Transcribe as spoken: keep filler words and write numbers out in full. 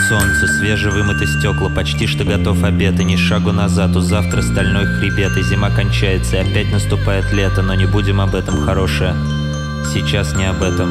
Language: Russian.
солнце, свежевымыты стекла, почти что готов обед, и ни шагу назад, у завтра стальной хребет, и зима кончается, и опять наступает лето, но не будем об этом, хорошее. Сейчас не об этом.